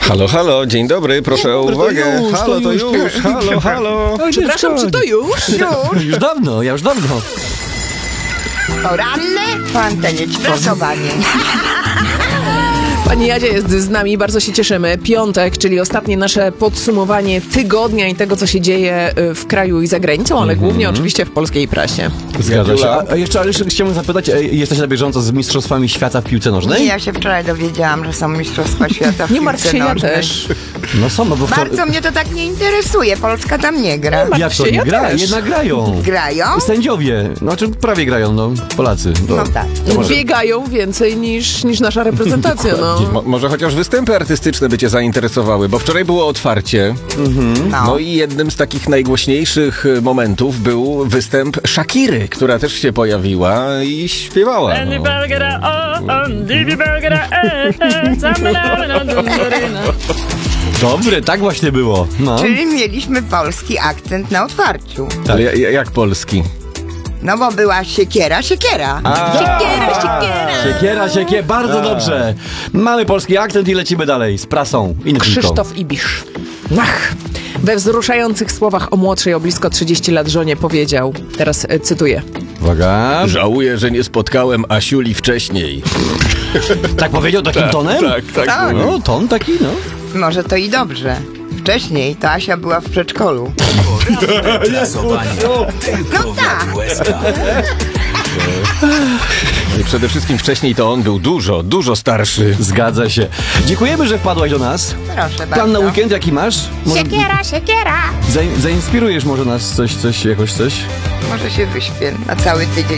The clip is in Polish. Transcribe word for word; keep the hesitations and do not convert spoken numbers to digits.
Halo, halo, dzień dobry, proszę o uwagę. To już, halo, to to już, już, halo, halo. Przepraszam, czy to już? Już? Już dawno, ja już dawno. Poranne po antenie ćwiartowanie. Pani Jadzia jest z nami, bardzo się cieszymy. Piątek, czyli ostatnie nasze podsumowanie tygodnia i tego, co się dzieje w kraju i za granicą, ale głównie oczywiście w polskiej prasie. Zgadza się. Jagiula? A jeszcze, ale jeszcze chciałbym zapytać, e, jesteś na bieżąco z Mistrzostwami Świata w piłce nożnej? Ja się wczoraj dowiedziałam, że są Mistrzostwa Świata w Nie martw piłce się, ja nożnej. też. No są, no bo wczoraj... Bardzo mnie to tak nie interesuje. Polska tam nie gra. Nie martw Jak to się, nie ja gra? też. Jednak grają. Grają? Sędziowie, znaczy prawie grają, no, Polacy. No. No tak. Biegają więcej niż, niż nasza reprezentacja, no. Mo- może chociaż występy artystyczne by cię zainteresowały, bo wczoraj było otwarcie. No. No i jednym z takich najgłośniejszych y, momentów był występ Shakiry, która też się pojawiła i śpiewała. Andy No. Belgera, o, on, Divi Belgera, e, e, zamena, dundurina. Dobre, tak właśnie było. No. Czyli mieliśmy polski akcent na otwarciu. Ale ja- ja- jak polski? No bo była siekiera, siekiera. Siekiera, siekiera. Siekiera, siekiera, bardzo dobrze. Mamy polski akcent i lecimy dalej z prasą. I nie tylko. Krzysztof Ibisz. Ach. We wzruszających słowach o młodszej o blisko trzydzieści lat żonie powiedział, teraz e, cytuję, Uwaga. Żałuję, że nie spotkałem Asiuli wcześniej. Tak powiedział takim tonem? Tak, tak. Tak. No, ton taki, no. Może to i dobrze. Wcześniej to Asia była w przedszkolu. No tak. I przede wszystkim wcześniej to on był dużo, dużo starszy. Zgadza się. Dziękujemy, że wpadłaś do nas. Proszę bardzo. Plan na weekend jaki masz? Może Siekiera, siekiera. zain- zainspirujesz może nas coś, coś, jakoś coś? Może się wyśpię na cały tydzień.